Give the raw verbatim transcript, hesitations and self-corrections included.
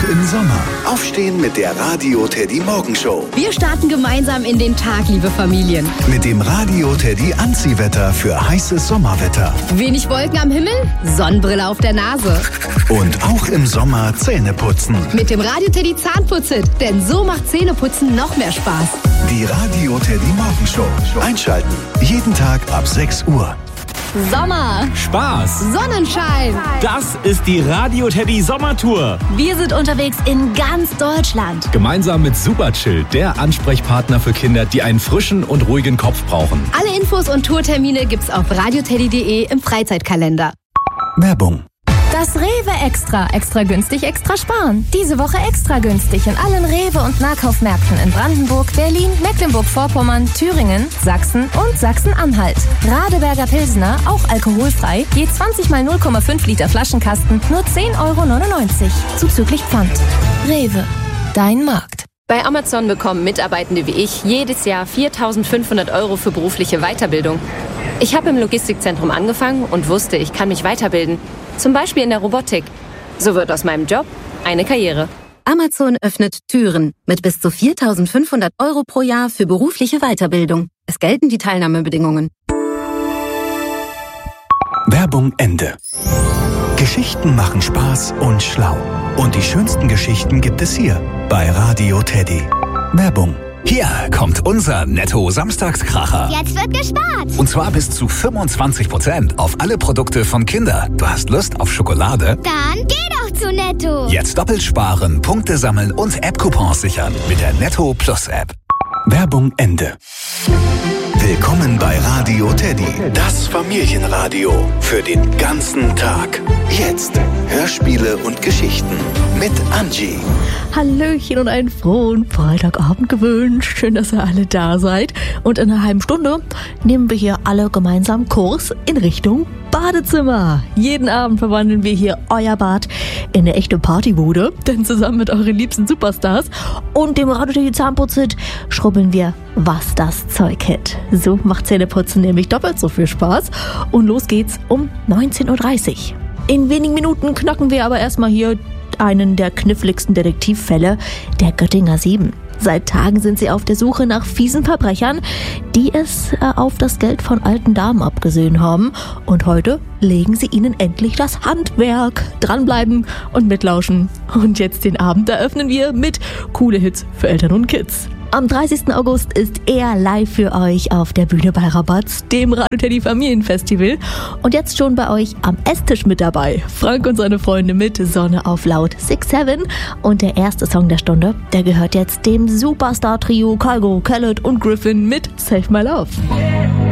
im Sommer. Aufstehen mit der Radio Teddy Morgenshow. Wir starten gemeinsam in den Tag, liebe Familien. Mit dem Radio Teddy Anziehwetter für heißes Sommerwetter. Wenig Wolken am Himmel, Sonnenbrille auf der Nase. Und auch im Sommer Zähne putzen. Mit dem Radio Teddy Zahnputzit, denn so macht Zähneputzen noch mehr Spaß. Die Radio Teddy Morgenshow. Einschalten. Jeden Tag ab sechs Uhr. Sommer, Spaß, Sonnenschein. Das ist die Radio Teddy Sommertour. Wir sind unterwegs in ganz Deutschland. Gemeinsam mit Superchill, der Ansprechpartner für Kinder, die einen frischen und ruhigen Kopf brauchen. Alle Infos und Tourtermine gibt's auf radioteddy punkt de im Freizeitkalender. Werbung. Das Rewe Extra. Extra günstig, extra sparen. Diese Woche extra günstig in allen Rewe- und Nahkaufmärkten in Brandenburg, Berlin, Mecklenburg-Vorpommern, Thüringen, Sachsen und Sachsen-Anhalt. Radeberger Pilsner, auch alkoholfrei, je zwanzig mal null Komma fünf Liter Flaschenkasten, nur zehn Euro neunundneunzig. Zuzüglich Pfand. Rewe. Dein Markt. Bei Amazon bekommen Mitarbeitende wie ich jedes Jahr viertausendfünfhundert Euro für berufliche Weiterbildung. Ich habe im Logistikzentrum angefangen und wusste, ich kann mich weiterbilden. Zum Beispiel in der Robotik. So wird aus meinem Job eine Karriere. Amazon öffnet Türen mit bis zu viertausendfünfhundert Euro pro Jahr für berufliche Weiterbildung. Es gelten die Teilnahmebedingungen. Werbung Ende. Geschichten machen Spaß und schlau. Und die schönsten Geschichten gibt es hier bei Radio Teddy. Werbung. Hier kommt unser Netto-Samstagskracher. Jetzt wird gespart. Und zwar bis zu fünfundzwanzig Prozent auf alle Produkte von Kinder. Du hast Lust auf Schokolade? Dann geh doch zu Netto. Jetzt doppelt sparen, Punkte sammeln und App-Coupons sichern mit der Netto Plus App. Werbung Ende. Willkommen bei Radio Teddy, das Familienradio für den ganzen Tag. Jetzt Hörspiele und Geschichten mit Angie. Hallöchen und einen frohen Freitagabend gewünscht. Schön, dass ihr alle da seid. Und in einer halben Stunde nehmen wir hier alle gemeinsam Kurs in Richtung Badezimmer. Jeden Abend verwandeln wir hier euer Bad in eine echte Partybude. Denn zusammen mit euren liebsten Superstars und dem Radio Teddy Zahnputzit schrubbeln wir, was das Zeug hält. So macht Zähneputzen nämlich doppelt so viel Spaß. Und los geht's um neunzehn Uhr dreißig. In wenigen Minuten knacken wir aber erstmal hier einen der kniffligsten Detektivfälle, der Göttinger Sieben. Seit Tagen sind sie auf der Suche nach fiesen Verbrechern, die es äh, auf das Geld von alten Damen abgesehen haben. Und heute legen sie ihnen endlich das Handwerk. Dranbleiben und mitlauschen. Und jetzt den Abend eröffnen wir mit coole Hits für Eltern und Kids. Am dreißigsten August ist er live für euch auf der Bühne bei Rabatz, dem Radio Teddy Familienfestival. Und jetzt schon bei euch am Esstisch mit dabei. Frank und seine Freunde mit Sonne auf Laut six seven. Und der erste Song der Stunde, der gehört jetzt dem Superstar-Trio Calgo, Khaled und Griffin mit Save My Love.